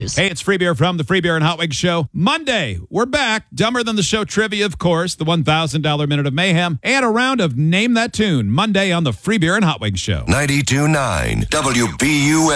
news. Hey, it's Free Beer from the Free Beer and Hot Wings Show. Monday, we're back. Dumber Than the Show trivia, of course, the $1,000 Minute of Mayhem, and a round of Name That Tune. Monday on the Free Beer and Hot Wings Show. 92.9 WBUM.